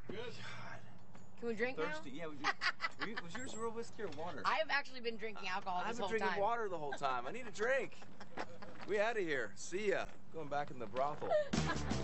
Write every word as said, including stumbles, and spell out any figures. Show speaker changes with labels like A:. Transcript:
A: Good.
B: God.
C: Can we drink
B: Thirsty.
C: now?
B: Yeah, we do. Were you, was yours real whiskey or water?
C: I have actually been drinking alcohol
B: I've
C: this
B: been
C: whole
B: drinking
C: time.
B: water the whole time. I need a drink. We out of here. See ya. Going back in the brothel.